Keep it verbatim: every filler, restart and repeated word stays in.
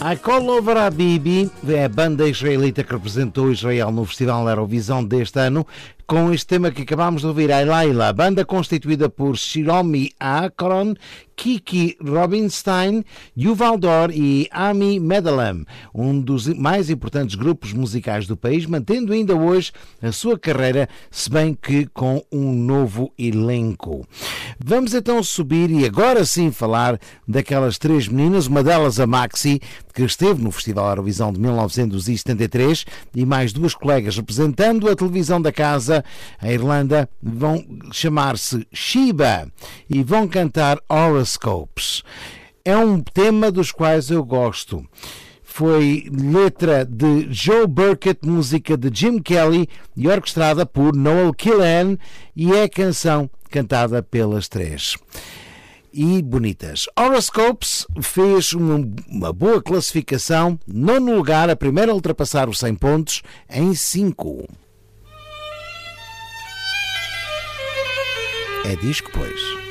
I Call Over Habibi é a banda israelita que representou Israel no Festival Eurovisão deste ano, com este tema que acabámos de ouvir, a Laila, a banda constituída por Shiromi Akron, Kiki Robinstein, Yuval Dor e Ami Medalam, um dos mais importantes grupos musicais do país, mantendo ainda hoje a sua carreira, se bem que com um novo elenco. Vamos então subir e agora sim falar daquelas três meninas, uma delas a Maxi, que esteve no Festival Eurovisão de mil novecentos e setenta e três, e mais duas colegas representando a televisão da casa, a Irlanda, vão chamar-se Shiba e vão cantar Horoscopes. É um tema dos quais eu gosto. Foi letra de Joe Burkett, música de Jim Kelly e orquestrada por Noel Killen, e é a canção cantada pelas três. E bonitas. Horoscopes fez uma, uma boa classificação, nono lugar, a primeira a ultrapassar os cem pontos em cinco. É disco, pois.